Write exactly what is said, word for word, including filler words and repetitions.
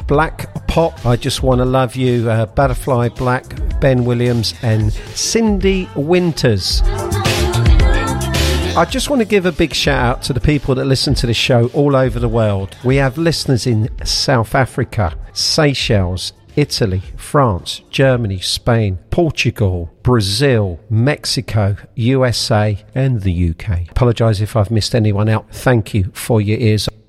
Black Pop, I Just Wanna Love You, uh, Butterfly Black, Ben Williams and Cindy Winters. I just want to give a big shout out to the people that listen to the show all over the world. We have listeners in South Africa, Seychelles, Italy, France, Germany, Spain, Portugal, Brazil, Mexico, U S A and the U K. Apologise if I've missed anyone out. Thank you for your ears.